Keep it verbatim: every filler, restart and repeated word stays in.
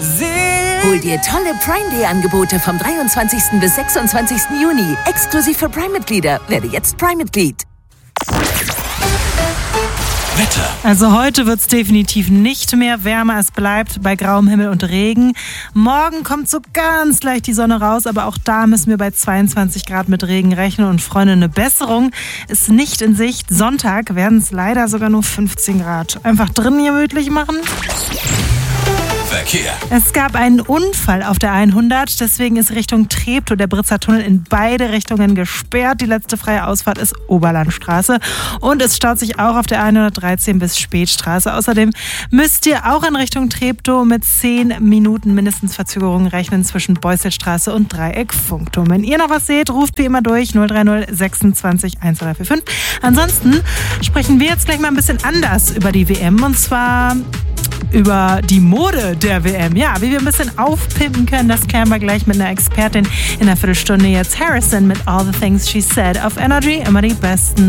Hol dir tolle Prime Day Angebote vom dreiundzwanzigsten bis sechsundzwanzigsten Juni. Exklusiv für Prime-Mitglieder. Werde jetzt Prime-Mitglied. Wetter. Also heute wird es definitiv nicht mehr wärmer. Es bleibt bei grauem Himmel und Regen. Morgen kommt so ganz leicht die Sonne raus, aber auch da müssen wir bei zweiundzwanzig Grad mit Regen rechnen. Und Freunde, eine Besserung ist nicht in Sicht. Sonntag werden es leider sogar nur fünfzehn Grad. Einfach drinnen gemütlich machen. Verkehr. Es gab einen Unfall auf der hundert, deswegen ist Richtung Treptow der Britzer Tunnel in beide Richtungen gesperrt. Die letzte freie Ausfahrt ist Oberlandstraße und es staut sich auch auf der hundertdreizehn bis Spätstraße. Außerdem müsst ihr auch in Richtung Treptow mit zehn Minuten mindestens Verzögerung rechnen zwischen Beuselstraße und Dreieck Funkturm. Wenn ihr noch was seht, ruft wie immer durch null drei null sechsundzwanzig eins drei vier fünf. Ansonsten sprechen wir jetzt gleich mal ein bisschen anders über die W M und zwar über die Mode der W M. Ja, wie wir ein bisschen aufpimpen können, das klären wir gleich mit einer Expertin in einer Viertelstunde. Jetzt Harrison mit All the Things She Said auf Energy, immer die besten